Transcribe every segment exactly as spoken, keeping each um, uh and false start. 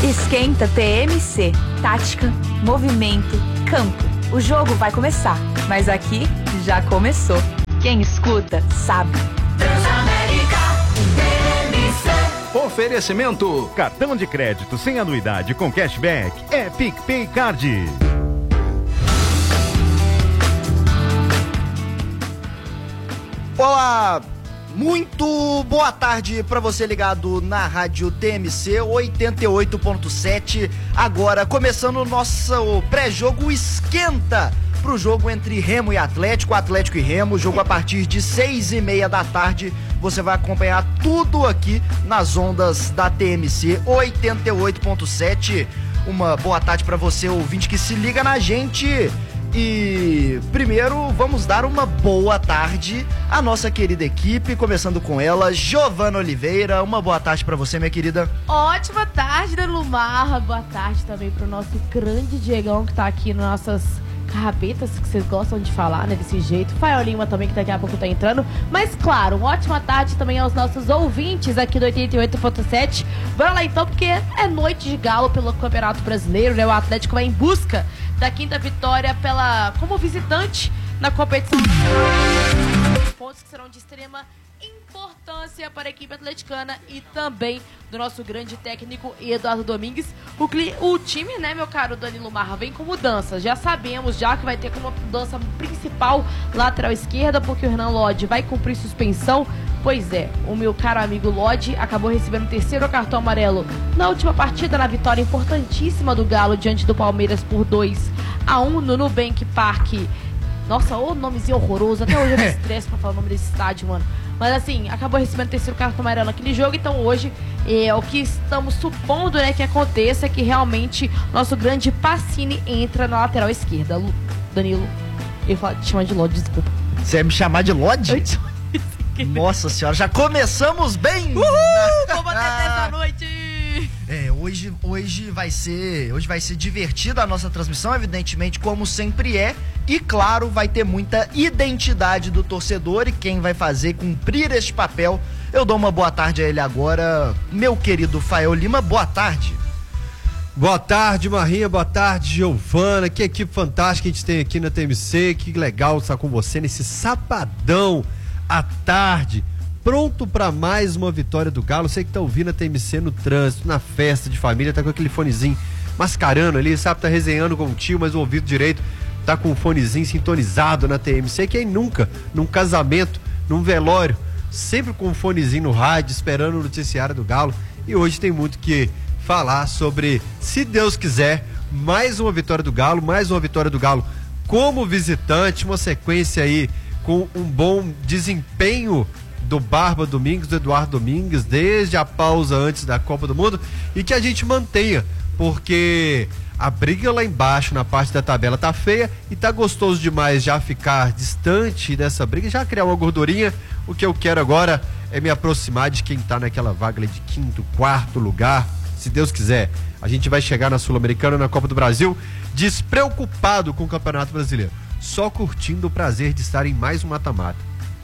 Esquenta T M C. Tática, movimento, campo. O jogo vai começar, mas aqui já começou. Quem escuta, sabe. Transamérica T M C. Oferecimento. Cartão de crédito sem anuidade com cashback é PicPay Card. Olá, muito boa tarde para você ligado na rádio T M C oitenta e oito ponto sete. Agora começando o nosso pré-jogo esquenta pro jogo entre Remo e Atlético, Atlético e Remo, jogo a partir de seis e meia da tarde. Você vai acompanhar tudo aqui nas ondas da T M C oitenta e oito ponto sete. Uma boa tarde para você, ouvinte, que se liga na gente. E primeiro vamos dar uma boa tarde à nossa querida equipe, começando com ela, Giovana Oliveira. Uma boa tarde pra você, minha querida. Ótima tarde, Danilo Marra. Boa tarde também pro nosso grande Diegão, que tá aqui nas nossas carrapetas, que vocês gostam de falar, né, desse jeito. Fael Lima também, que daqui a pouco tá entrando. Mas claro, uma ótima tarde também aos nossos ouvintes aqui do oitenta e oito ponto sete. Bora lá então, porque é noite de galo pelo Campeonato Brasileiro, né? O Atlético vai em busca da quinta vitória pela, como visitante na competição. Pontos que serão de extrema importância para a equipe atleticana e também do nosso grande técnico Eduardo Domingues. O, o time, né, meu caro Danilo Marra, vem com mudanças. Já sabemos já que vai ter como mudança principal lateral esquerda, porque o Renan Lodge vai cumprir suspensão. Pois é, o meu caro amigo Lodge acabou recebendo o terceiro cartão amarelo na última partida, na vitória importantíssima do Galo diante do Palmeiras por dois a um no Nubank Park. Nossa, ô nomezinho horroroso, até hoje eu me estresso pra falar o nome desse estádio, mano. Mas assim, acabou recebendo o terceiro cartão amarelo naquele jogo, então hoje é, o que estamos supondo, né, que aconteça é que realmente nosso grande Pacini entra na lateral esquerda. Danilo, eu ia falar, te chamar de Lodge, desculpa. Você ia me chamar de Lodge? Eu te... Nossa senhora, já começamos bem! Uhul! Vamos até essa noite! É, hoje, hoje vai ser, hoje vai ser divertida a nossa transmissão, evidentemente, como sempre é. E claro, vai ter muita identidade do torcedor e quem vai fazer cumprir este papel. Eu dou uma boa tarde a ele agora, meu querido Fael Lima, boa tarde. Boa tarde, Marrinha, boa tarde, Giovana, que equipe fantástica a gente tem aqui na T M C, que legal estar com você nesse sabadão à tarde, pronto para mais uma vitória do Galo. Você que tá ouvindo a T M C no trânsito, na festa de família, tá com aquele fonezinho mascarando ali, sabe, tá resenhando com o tio, mas o ouvido direito tá com o fonezinho sintonizado na T M C. Quem nunca, num casamento, num velório, sempre com o fonezinho no rádio, esperando o noticiário do Galo. E hoje tem muito que falar sobre, se Deus quiser, mais uma vitória do Galo, mais uma vitória do Galo como visitante, uma sequência aí com um bom desempenho do Barba Domingues, do Eduardo Domingues, desde a pausa antes da Copa do Mundo, e que a gente mantenha, porque a briga lá embaixo na parte da tabela tá feia e tá gostoso demais já ficar distante dessa briga, já criar uma gordurinha. O que eu quero agora é me aproximar de quem tá naquela vaga de quinto, quarto lugar. Se Deus quiser, a gente vai chegar na Sul-Americana, na Copa do Brasil, despreocupado com o Campeonato Brasileiro, só curtindo o prazer de estar em mais um mata-mata.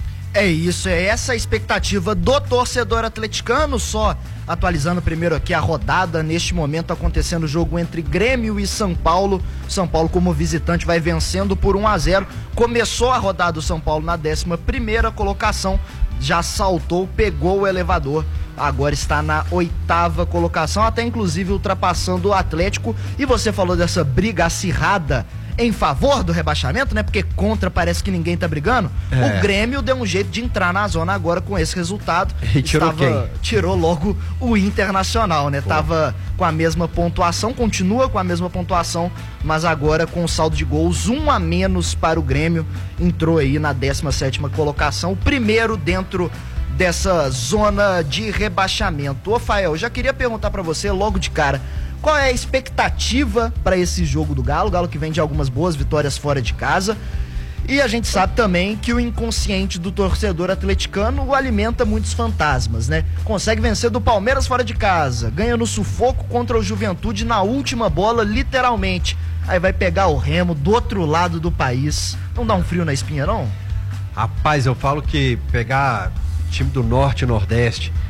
É isso, é essa a expectativa do torcedor atleticano. Só atualizando primeiro aqui a rodada, neste momento acontecendo o jogo entre Grêmio e São Paulo. São Paulo, como visitante, vai vencendo por um a zero. Começou a rodada do São Paulo na décima primeira colocação, já saltou, pegou o elevador, agora está na oitava colocação, até inclusive ultrapassando o Atlético. E você falou dessa briga acirrada em favor do rebaixamento, né? Porque contra parece que ninguém tá brigando. É. O Grêmio deu um jeito de entrar na zona agora com esse resultado. E tirou Estava, quem? Tirou logo o Internacional, né? Pô. Tava com a mesma pontuação, continua com a mesma pontuação, mas agora com o saldo de gols um a menos para o Grêmio. Entrou aí na décima sétima colocação, o primeiro dentro dessa zona de rebaixamento. Ô, Fael, já queria perguntar para você logo de cara, qual é a expectativa para esse jogo do Galo? O Galo que vem de algumas boas vitórias fora de casa. E a gente sabe também que o inconsciente do torcedor atleticano o alimenta muitos fantasmas, né? Consegue vencer do Palmeiras fora de casa, ganha no sufoco contra o Juventude na última bola, literalmente. Aí vai pegar o Remo do outro lado do país. Não dá um frio na espinha, não? Rapaz, eu falo que pegar time do Norte e Nordeste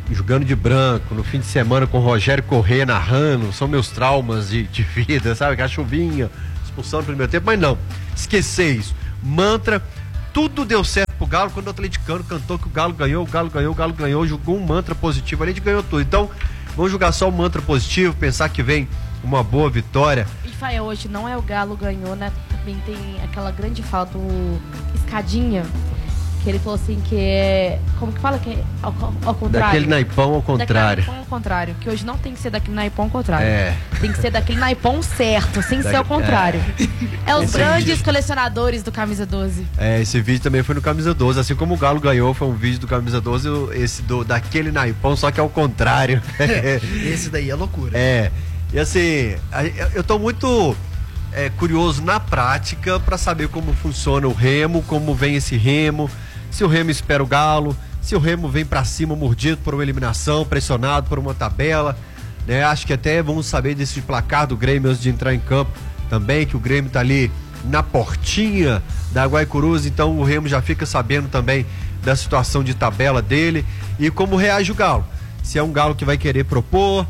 jogando de branco, no fim de semana com o Rogério Corrêa narrando, são meus traumas de, de vida, sabe? A chuvinha, expulsão no primeiro tempo, mas não, esquecer isso. Mantra, tudo deu certo pro Galo quando o atleticano cantou que o Galo ganhou, o Galo ganhou, o Galo ganhou, jogou um mantra positivo ali, a gente ganhou tudo. Então, vamos jogar só o mantra positivo, pensar que vem uma boa vitória. E Fael, hoje não é o Galo ganhou, né? Também tem aquela grande fala do Escadinha, que ele falou assim que é... Como que fala? Que é ao, ao contrário. Daquele naipão ao contrário. Daquele naipão ao contrário. Que hoje não tem que ser daquele naipão ao contrário. É. Tem que ser daquele naipão certo, sem da... ser ao contrário. É, é os esse grandes vídeo... colecionadores do Camisa doze. É, esse vídeo também foi no Camisa doze. Assim como o Galo ganhou, foi um vídeo do Camisa doze, esse do, daquele naipão, só que ao contrário. Esse daí é loucura. É. E assim, eu tô muito... É, curioso na prática para saber como funciona o remo, como vem esse remo, se o Remo espera o Galo, se o Remo vem para cima mordido por uma eliminação, pressionado por uma tabela, né? Acho que até vamos saber desse placar do Grêmio antes de entrar em campo também, que o Grêmio tá ali na portinha da Guaicurus, então o Remo já fica sabendo também da situação de tabela dele e como reage o Galo. Se é um Galo que vai querer propor,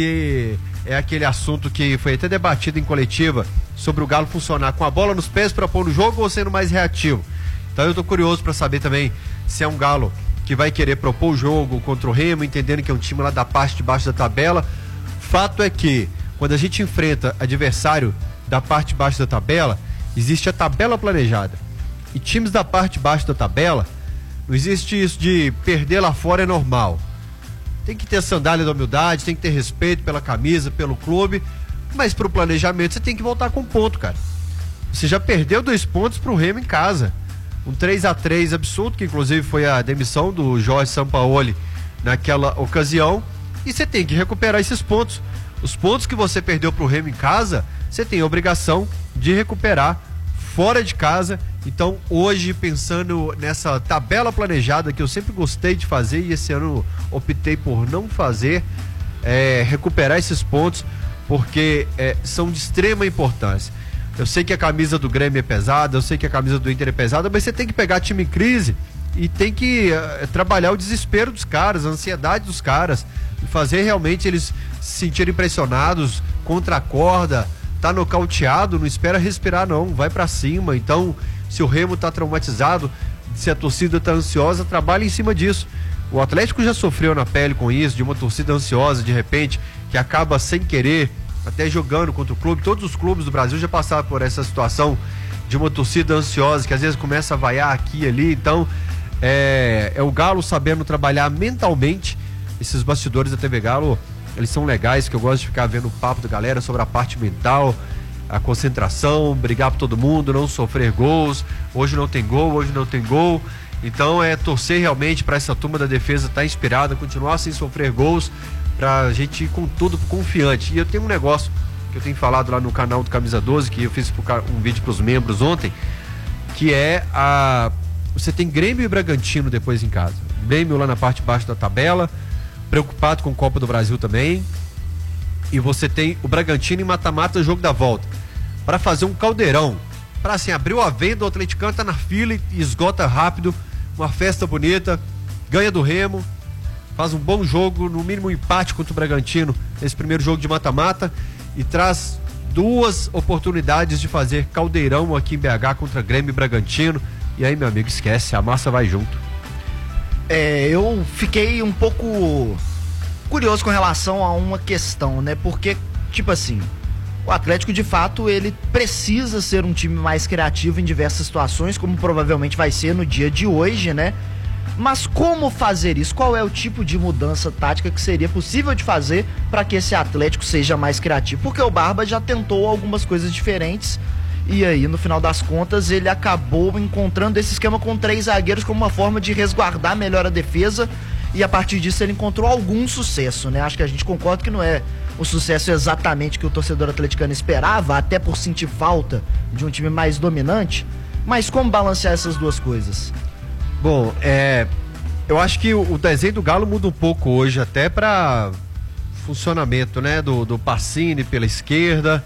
se é aquele assunto que foi até debatido em coletiva sobre o Galo funcionar com a bola nos pés para pôr no jogo ou sendo mais reativo. Então eu tô curioso para saber também se é um Galo que vai querer propor o jogo contra o Remo, entendendo que é um time lá da parte de baixo da tabela. Fato é que quando a gente enfrenta adversário da parte de baixo da tabela, existe a tabela planejada. E times da parte de baixo da tabela, não existe isso de perder lá fora é normal. Tem que ter a sandália da humildade, tem que ter respeito pela camisa, pelo clube, mas pro planejamento você tem que voltar com ponto, cara. Você já perdeu dois pontos pro Remo em casa. Um três a três absurdo, que inclusive foi a demissão do Jorge Sampaoli naquela ocasião, e você tem que recuperar esses pontos. Os pontos que você perdeu pro Remo em casa, você tem a obrigação de recuperar fora de casa. Então hoje, pensando nessa tabela planejada que eu sempre gostei de fazer e esse ano optei por não fazer, é, recuperar esses pontos, porque é, são de extrema importância. Eu sei que a camisa do Grêmio é pesada, eu sei que a camisa do Inter é pesada, mas você tem que pegar time em crise e tem que uh, trabalhar o desespero dos caras, a ansiedade dos caras, e fazer realmente eles se sentirem pressionados, contra a corda, tá nocauteado, não espera respirar não, vai pra cima. Então, se o Remo tá traumatizado, se a torcida tá ansiosa, trabalha em cima disso. O Atlético já sofreu na pele com isso, de uma torcida ansiosa, de repente, que acaba sem querer, até jogando contra o clube. Todos os clubes do Brasil já passaram por essa situação de uma torcida ansiosa, que às vezes começa a vaiar aqui e ali. Então, é, é o Galo sabendo trabalhar mentalmente. Esses bastidores da T V Galo, eles são legais, que eu gosto de ficar vendo o papo da galera sobre a parte mental, a concentração, brigar por todo mundo, não sofrer gols. Hoje não tem gol, hoje não tem gol. Então é torcer realmente para essa turma da defesa estar inspirada, continuar sem sofrer gols, pra gente ir com tudo confiante. E eu tenho um negócio que eu tenho falado lá no canal do Camisa doze, que eu fiz um vídeo pros membros ontem, que é a... Você tem Grêmio e Bragantino depois em casa. Grêmio lá na parte de baixo da tabela, preocupado com a Copa do Brasil também. E você tem o Bragantino em mata-mata, jogo da volta. Para fazer um caldeirão. Para assim, abrir o venda, o atleticano tá na fila e esgota rápido. Uma festa bonita, ganha do Remo, faz um bom jogo, no mínimo um empate contra o Bragantino nesse primeiro jogo de mata-mata e traz duas oportunidades de fazer caldeirão aqui em B H contra Grêmio e Bragantino. E aí, meu amigo, esquece, a massa vai junto. É, eu fiquei um pouco curioso com relação a uma questão, né? Porque, tipo assim, o Atlético, de fato, ele precisa ser um time mais criativo em diversas situações, como provavelmente vai ser no dia de hoje, né? Mas como fazer isso? Qual é o tipo de mudança tática que seria possível de fazer para que esse Atlético seja mais criativo? Porque o Barba já tentou algumas coisas diferentes e aí, no final das contas, ele acabou encontrando esse esquema com três zagueiros como uma forma de resguardar melhor a defesa, e a partir disso ele encontrou algum sucesso, né? Acho que a gente concorda que não é o sucesso exatamente que o torcedor atleticano esperava, até por sentir falta de um time mais dominante, mas como balancear essas duas coisas? Bom, é, eu acho que o, o desenho do Galo muda um pouco hoje, até para funcionamento, né, do, do Pacini pela esquerda.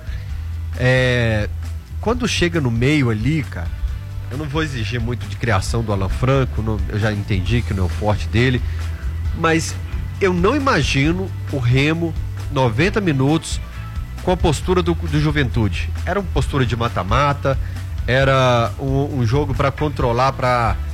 É, quando chega no meio ali, cara, eu não vou exigir muito de criação do Alan Franco, não, eu já entendi que não é o forte dele, mas eu não imagino o Remo noventa minutos com a postura do, do Juventude. Era uma postura de mata-mata, era um, um jogo para controlar, para